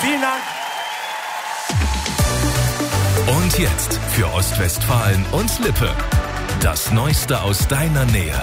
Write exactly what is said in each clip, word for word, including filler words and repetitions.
Vielen Dank. Und jetzt für Ostwestfalen und Lippe. Das Neueste aus deiner Nähe.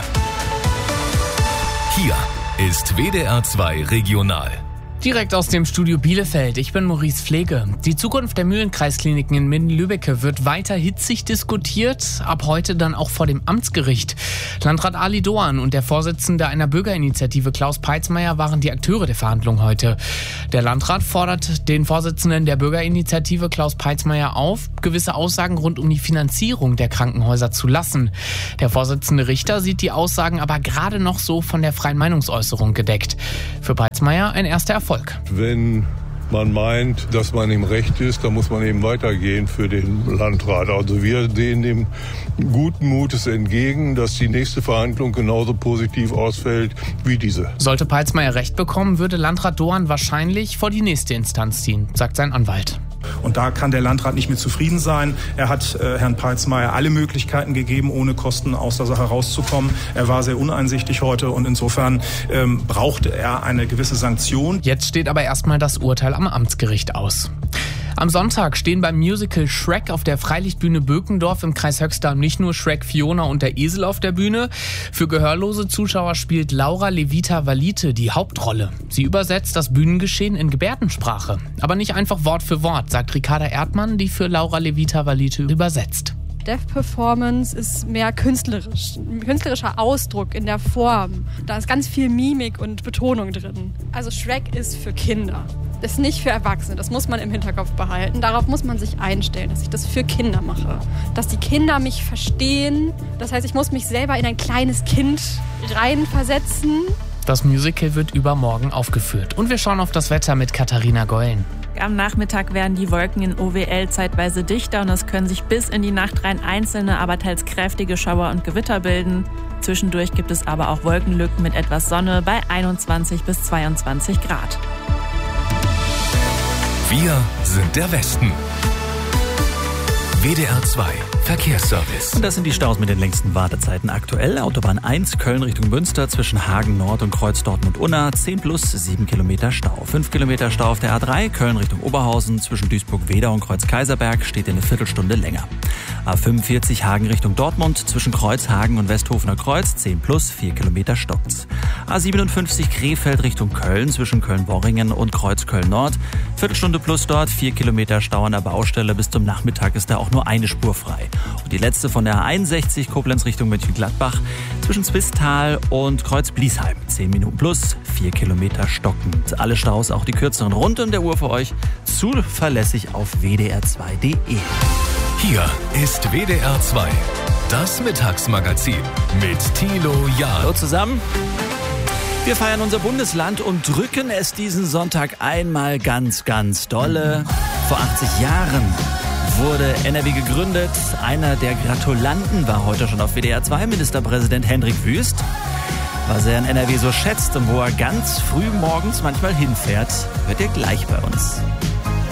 Hier ist W D R zwei Regional. Direkt aus dem Studio Bielefeld. Ich bin Maurice Pflege. Die Zukunft der Mühlenkreiskliniken in Minden-Lübbecke wird weiter hitzig diskutiert. Ab heute dann auch vor dem Amtsgericht. Landrat Ali Doan und der Vorsitzende einer Bürgerinitiative Klaus Peitzmeier waren die Akteure der Verhandlung heute. Der Landrat fordert den Vorsitzenden der Bürgerinitiative Klaus Peitzmeier auf, gewisse Aussagen rund um die Finanzierung der Krankenhäuser zu lassen. Der Vorsitzende Richter sieht die Aussagen aber gerade noch so von der freien Meinungsäußerung gedeckt. Für Peitzmeier ein erster Erfolg. Wenn man meint, dass man im Recht ist, dann muss man eben weitergehen für den Landrat. Also wir sehen dem guten Mutes entgegen, dass die nächste Verhandlung genauso positiv ausfällt wie diese. Sollte Peitzmeier Recht bekommen, würde Landrat Doan wahrscheinlich vor die nächste Instanz ziehen, sagt sein Anwalt. Und da kann der Landrat nicht mehr zufrieden sein. Er hat äh, Herrn Peitzmeier alle Möglichkeiten gegeben, ohne Kosten aus der Sache rauszukommen. Er war sehr uneinsichtig heute und insofern ähm, brauchte er eine gewisse Sanktion. Jetzt steht aber erstmal das Urteil am Amtsgericht aus. Am Sonntag stehen beim Musical Shrek auf der Freilichtbühne Bökendorf im Kreis Höxter nicht nur Shrek, Fiona und der Esel auf der Bühne. Für gehörlose Zuschauer spielt Laura Levita Valite die Hauptrolle. Sie übersetzt das Bühnengeschehen in Gebärdensprache. Aber nicht einfach Wort für Wort, sagt Ricarda Erdmann, die für Laura Levita Valite übersetzt. Deaf Performance ist mehr künstlerisch, ein künstlerischer Ausdruck in der Form. Da ist ganz viel Mimik und Betonung drin. Also Shrek ist für Kinder. Das ist nicht für Erwachsene, das muss man im Hinterkopf behalten. Darauf muss man sich einstellen, dass ich das für Kinder mache. Dass die Kinder mich verstehen. Das heißt, ich muss mich selber in ein kleines Kind reinversetzen. Das Musical wird übermorgen aufgeführt. Und wir schauen auf das Wetter mit Katharina Gollen. Am Nachmittag werden die Wolken in O W L zeitweise dichter und es können sich bis in die Nacht rein einzelne, aber teils kräftige Schauer und Gewitter bilden. Zwischendurch gibt es aber auch Wolkenlücken mit etwas Sonne bei einundzwanzig bis zweiundzwanzig Grad. Wir sind der Westen. W D R zwei Verkehrsservice. Und das sind die Staus mit den längsten Wartezeiten aktuell. Autobahn eins, Köln Richtung Münster zwischen Hagen Nord und Kreuz Dortmund-Unna. zehn plus, sieben Kilometer Stau. fünf Kilometer Stau auf der A drei, Köln Richtung Oberhausen. Zwischen Duisburg-Wedau und Kreuz Kaiserberg steht eine Viertelstunde länger. A fünfundvierzig, Hagen Richtung Dortmund. Zwischen Kreuz Hagen und Westhofener Kreuz. zehn plus, vier Kilometer stockt's. A siebenundfünfzig, Krefeld Richtung Köln. Zwischen Köln-Worringen und Kreuz Köln-Nord. Viertelstunde plus dort, vier Kilometer Stau an der Baustelle. Bis zum Nachmittag ist da auch nur eine Spur frei. Und die letzte von der A einundsechzig, Koblenz Richtung Mönchengladbach, zwischen Zwistal und Kreuz Bliesheim. zehn Minuten plus, vier Kilometer stockend. Alle Staus, auch die kürzeren, rund um der Uhr für euch zuverlässig auf w d r zwei punkt d e. Hier ist W D R zwei, das Mittagsmagazin mit Thilo Jahn. Hallo zusammen. Wir feiern unser Bundesland und drücken es diesen Sonntag einmal ganz, ganz dolle. Vor achtzig Jahren wurde N R W gegründet. Einer der Gratulanten war heute schon auf W D R zwei, Ministerpräsident Hendrik Wüst. Was er in N R W so schätzt und wo er ganz früh morgens manchmal hinfährt, hört ihr gleich bei uns.